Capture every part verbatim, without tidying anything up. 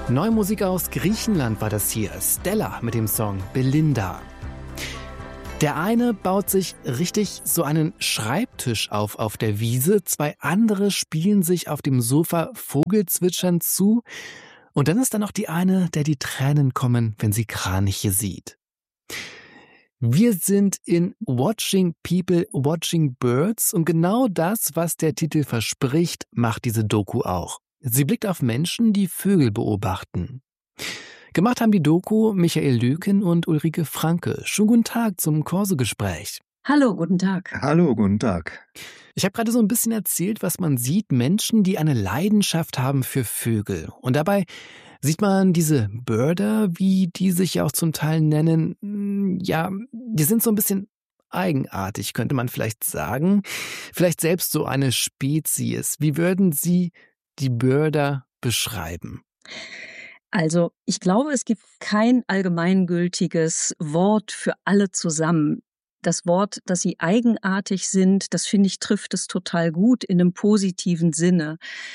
Neue Musik aus Griechenland war das hier. Stella mit dem Song Belinda. Der eine baut sich richtig so einen Schreibtisch auf auf der Wiese. Zwei andere spielen sich auf dem Sofa Vogelzwitschern zu. Und dann ist da noch die eine, der die Tränen kommen, wenn sie Kraniche sieht. Wir sind in Watching People, Watching Birds. Und genau das, was der Titel verspricht, macht diese Doku auch. Sie blickt auf Menschen, die Vögel beobachten. Gemacht haben die Doku Michael Lüken und Ulrike Franke. Schönen guten Tag zum Corso-Gespräch. Hallo, guten Tag. Hallo, guten Tag. Ich habe gerade so ein bisschen erzählt, was man sieht. Menschen, die eine Leidenschaft haben für Vögel. Und dabei sieht man diese Birder, wie die sich ja auch zum Teil nennen. Ja, die sind so ein bisschen eigenartig, könnte man vielleicht sagen. Vielleicht selbst so eine Spezies. Wie würden Sie die Birder beschreiben? Also, ich glaube, es gibt kein allgemeingültiges Wort für alle zusammen. Das Wort, dass sie eigenartig sind, das finde ich, trifft es total gut in einem positiven Sinne.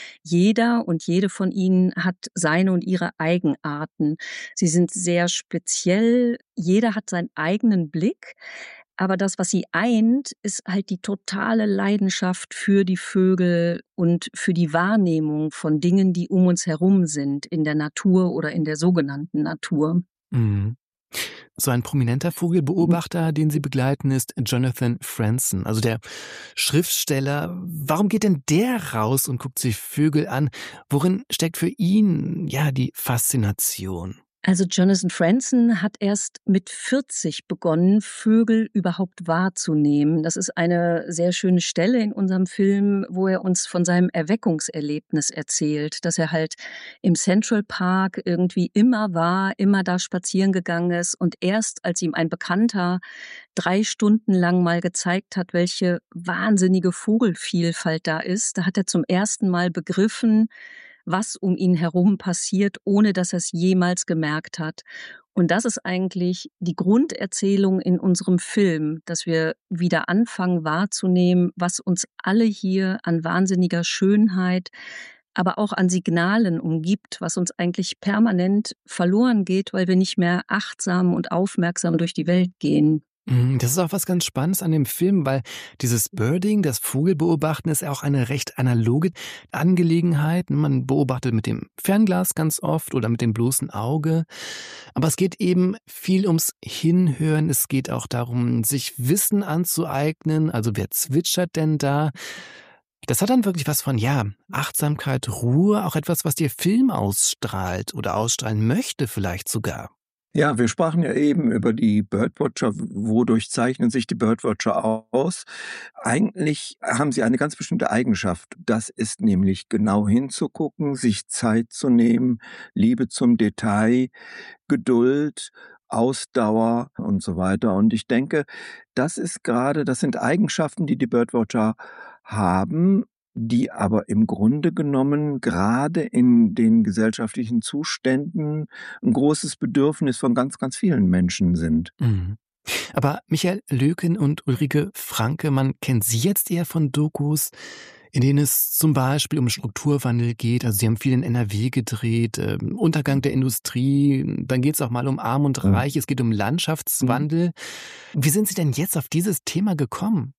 Jeder und jede von ihnen hat seine und ihre Eigenarten. Sie sind sehr speziell, jeder hat seinen eigenen Blick. Aber das, was sie eint, ist halt die totale Leidenschaft für die Vögel und für die Wahrnehmung von Dingen, die um uns herum sind, in der Natur oder in der sogenannten Natur. Mhm. So ein prominenter Vogelbeobachter, den Sie begleiten, ist Jonathan Franzen, also der Schriftsteller. Warum geht denn der raus und guckt sich Vögel an? Worin steckt für ihn ja die Faszination? Also Jonathan Franzen hat erst mit vierzig begonnen, Vögel überhaupt wahrzunehmen. Das ist eine sehr schöne Stelle in unserem Film, wo er uns von seinem Erweckungserlebnis erzählt, dass er halt im Central Park irgendwie immer war, immer da spazieren gegangen ist und erst als ihm ein Bekannter drei Stunden lang mal gezeigt hat, welche wahnsinnige Vogelvielfalt da ist, da hat er zum ersten Mal begriffen, was um ihn herum passiert, ohne dass er es jemals gemerkt hat. Und das ist eigentlich die Grunderzählung in unserem Film, dass wir wieder anfangen wahrzunehmen, was uns alle hier an wahnsinniger Schönheit, aber auch an Signalen umgibt, was uns eigentlich permanent verloren geht, weil wir nicht mehr achtsam und aufmerksam durch die Welt gehen. Das ist auch was ganz Spannendes an dem Film, weil dieses Birding, das Vogelbeobachten, ist ja auch eine recht analoge Angelegenheit. Man beobachtet mit dem Fernglas ganz oft oder mit dem bloßen Auge. Aber es geht eben viel ums Hinhören. Es geht auch darum, sich Wissen anzueignen. Also wer zwitschert denn da? Das hat dann wirklich was von, ja, Achtsamkeit, Ruhe, auch etwas, was der Film ausstrahlt oder ausstrahlen möchte vielleicht sogar. Ja, wir sprachen ja eben über die Birdwatcher. Wodurch zeichnen sich die Birdwatcher aus? Eigentlich haben sie eine ganz bestimmte Eigenschaft. Das ist nämlich genau hinzugucken, sich Zeit zu nehmen, Liebe zum Detail, Geduld, Ausdauer und so weiter. Und ich denke, das ist gerade, das sind Eigenschaften, die die Birdwatcher haben, die aber im Grunde genommen gerade in den gesellschaftlichen Zuständen ein großes Bedürfnis von ganz, ganz vielen Menschen sind. Mhm. Aber Michael Lüken und Ulrike Franke, man kennt Sie jetzt eher von Dokus, in denen es zum Beispiel um Strukturwandel geht. Also Sie haben viel in N R W gedreht, äh, Untergang der Industrie, dann geht es auch mal um Arm und Reich, es geht um Landschaftswandel. Wie sind Sie denn jetzt auf dieses Thema gekommen?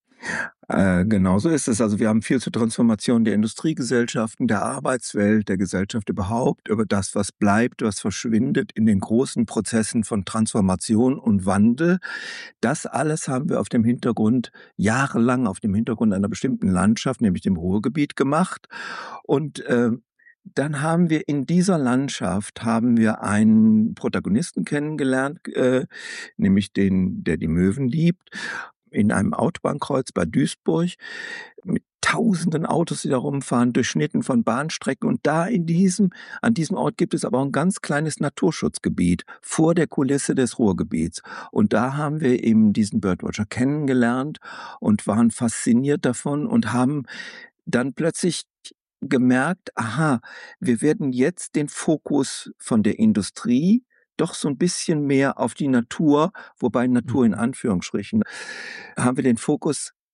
Äh, genau so ist es. Also wir haben viel zur Transformation der Industriegesellschaften, der Arbeitswelt, der Gesellschaft überhaupt, über das, was bleibt, was verschwindet in den großen Prozessen von Transformation und Wandel. Das alles haben wir auf dem Hintergrund, jahrelang auf dem Hintergrund einer bestimmten Landschaft, nämlich dem Ruhrgebiet gemacht. Und äh, dann haben wir in dieser Landschaft haben wir einen Protagonisten kennengelernt, äh, nämlich den, der die Möwen liebt, in einem Autobahnkreuz bei Duisburg mit tausenden Autos, die da rumfahren, durchschnitten von Bahnstrecken. Und da in diesem, an diesem Ort gibt es aber auch ein ganz kleines Naturschutzgebiet vor der Kulisse des Ruhrgebiets. Und da haben wir eben diesen Birdwatcher kennengelernt und waren fasziniert davon und haben dann plötzlich gemerkt, aha, wir werden jetzt den Fokus von der Industrie doch so ein bisschen mehr auf die Natur, wobei Natur in Anführungsstrichen, haben wir den Fokus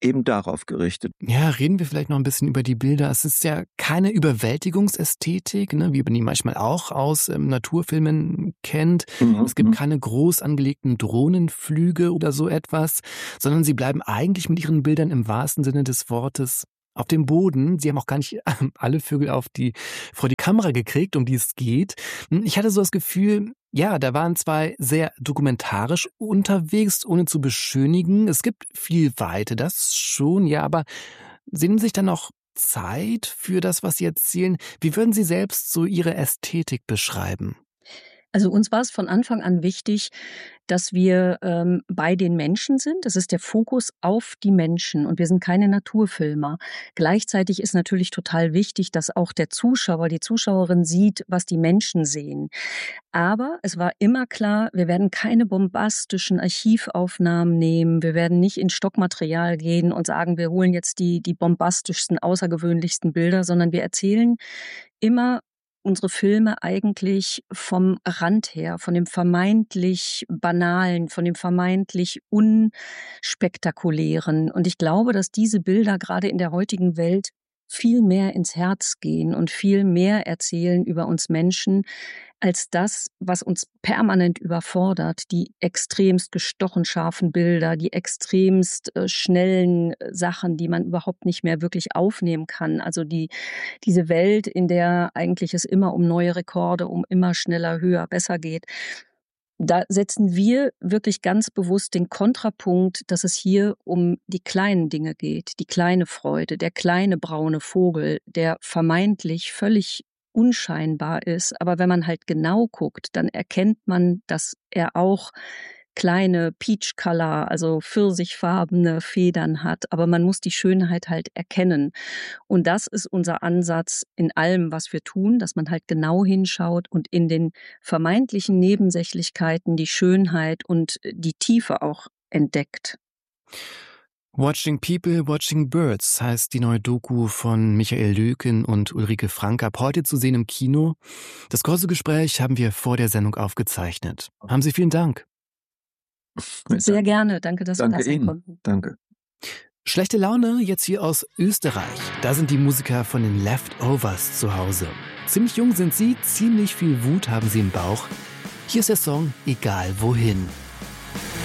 eben darauf gerichtet. Ja, reden wir vielleicht noch ein bisschen über die Bilder. Es ist ja keine Überwältigungsästhetik, ne, wie man die manchmal auch aus ähm, Naturfilmen kennt. Mhm. Es gibt keine groß angelegten Drohnenflüge oder so etwas, sondern sie bleiben eigentlich mit ihren Bildern im wahrsten Sinne des Wortes auf dem Boden. Sie haben auch gar nicht alle Vögel auf die, vor die Kamera gekriegt, um die es geht. Ich hatte so das Gefühl, ja, da waren zwei sehr dokumentarisch unterwegs, ohne zu beschönigen. Es gibt viel Weite, das schon, ja, aber Sie nehmen sich dann auch Zeit für das, was Sie erzählen. Wie würden Sie selbst so Ihre Ästhetik beschreiben? Also uns war es von Anfang an wichtig, dass wir ähm, bei den Menschen sind. Das ist der Fokus auf die Menschen und wir sind keine Naturfilmer. Gleichzeitig ist natürlich total wichtig, dass auch der Zuschauer, die Zuschauerin sieht, was die Menschen sehen. Aber es war immer klar, wir werden keine bombastischen Archivaufnahmen nehmen. Wir werden nicht in Stockmaterial gehen und sagen, wir holen jetzt die, die bombastischsten, außergewöhnlichsten Bilder, sondern wir erzählen immer unsere Filme eigentlich vom Rand her, von dem vermeintlich Banalen, von dem vermeintlich Unspektakulären. Und ich glaube, dass diese Bilder gerade in der heutigen Welt viel mehr ins Herz gehen und viel mehr erzählen über uns Menschen, als das, was uns permanent überfordert, die extremst gestochen scharfen Bilder, die extremst äh, schnellen äh, Sachen, die man überhaupt nicht mehr wirklich aufnehmen kann. Also die, diese Welt, in der eigentlich es immer um neue Rekorde, um immer schneller, höher, besser geht. Da setzen wir wirklich ganz bewusst den Kontrapunkt, dass es hier um die kleinen Dinge geht, die kleine Freude, der kleine braune Vogel, der vermeintlich völlig unscheinbar ist. Aber wenn man halt genau guckt, dann erkennt man, dass er auch kleine Peach Color, also pfirsichfarbene Federn hat. Aber man muss die Schönheit halt erkennen. Und das ist unser Ansatz in allem, was wir tun, dass man halt genau hinschaut und in den vermeintlichen Nebensächlichkeiten die Schönheit und die Tiefe auch entdeckt. Watching People, Watching Birds heißt die neue Doku von Michael Löken und Ulrike Frank, ab heute zu sehen im Kino. Das große Gespräch haben wir vor der Sendung aufgezeichnet. Haben Sie vielen Dank. Sehr gerne. Danke, dass Danke wir da sein Ihnen. konnten. Danke. Schlechte Laune jetzt hier aus Österreich. Da sind die Musiker von den Leftovers zu Hause. Ziemlich jung sind sie, ziemlich viel Wut haben sie im Bauch. Hier ist der Song Egal wohin.